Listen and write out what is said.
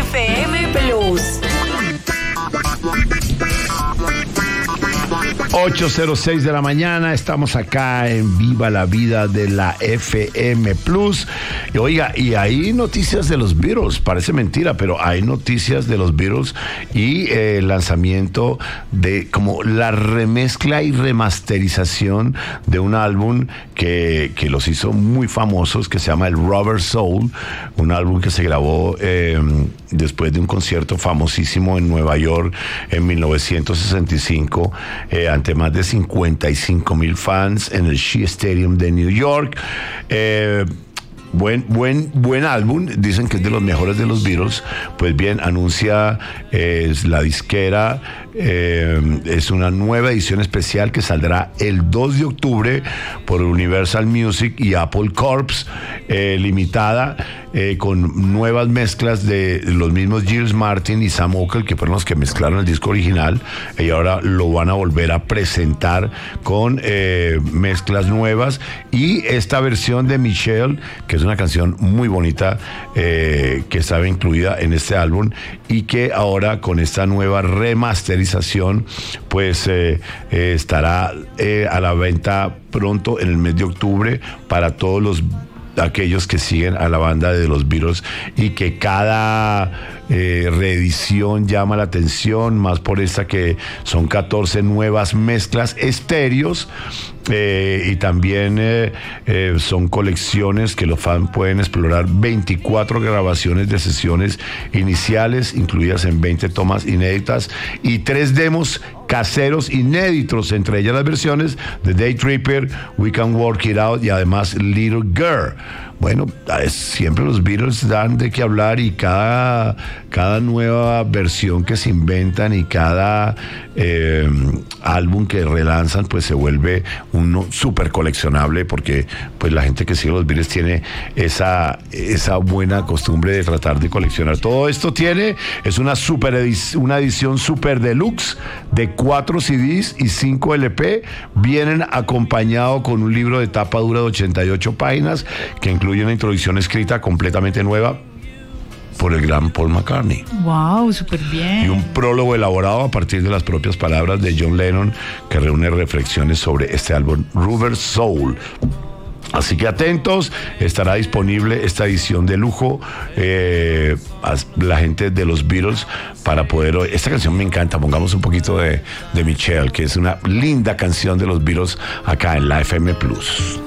FM Plus. 8:06 de la mañana, estamos acá en Viva la Vida de la FM Plus. Y oiga, y hay noticias de los Beatles, parece mentira, pero hay noticias de los Beatles y el lanzamiento de como la remezcla y remasterización de un álbum que los hizo muy famosos, que se llama el Rubber Soul, un álbum que se grabó después de un concierto famosísimo en Nueva York en 1965, ante más de 55,000 fans en el Shea Stadium de New York. Buen álbum, dicen que es de los mejores de los Beatles. Pues bien, anuncia la disquera, es una nueva edición especial que saldrá el 2 de octubre por Universal Music y Apple Corps, limitada, con nuevas mezclas de los mismos Giles Martin y Sam Okell, que fueron los que mezclaron el disco original, y ahora lo van a volver a presentar con mezclas nuevas. Y esta versión de Michelle, que es una canción muy bonita, que estaba incluida en este álbum y que ahora con esta nueva remasterización pues estará a la venta pronto en el mes de octubre para todos aquellos que siguen a la banda de los Beatles, y que cada reedición llama la atención, más por esta que son 14 nuevas mezclas estéreos, y también son colecciones que los fans pueden explorar 24 grabaciones de sesiones iniciales incluidas en 20 tomas inéditas y 3 demos caseros inéditos, entre ellas las versiones de Day Tripper, We Can Work It Out y además Little Girl. Bueno, siempre los Beatles dan de qué hablar, y cada nueva versión que se inventan y cada álbum que relanzan pues se vuelve uno súper coleccionable, porque pues la gente que sigue los Beatles tiene esa buena costumbre de tratar de coleccionar. Todo esto es una edición super deluxe de 4 CDs y 5 LP. Vienen acompañado con un libro de tapa dura de 88 páginas que incluye una introducción escrita completamente nueva por el gran Paul McCartney. ¡Wow! Súper bien. Y un prólogo elaborado a partir de las propias palabras de John Lennon, que reúne reflexiones sobre este álbum Rubber Soul. Así que atentos, estará disponible esta edición de lujo, la gente de los Beatles, para poder... Esta canción me encanta, pongamos un poquito de Michelle, que es una linda canción de los Beatles acá en la FM Plus.